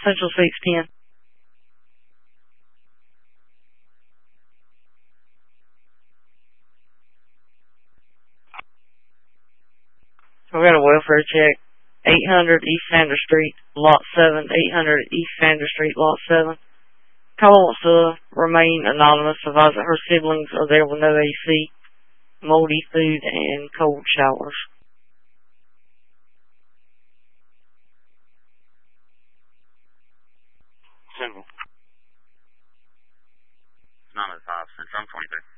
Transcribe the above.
Central 610. We got a welfare check. 800 East Sanders Street, Lot 7. 800 East Sanders Street, Lot 7. Caller wants to remain anonymous. Advise that her siblings are there with no AC, moldy food, and cold showers. Single. 905 Central 23.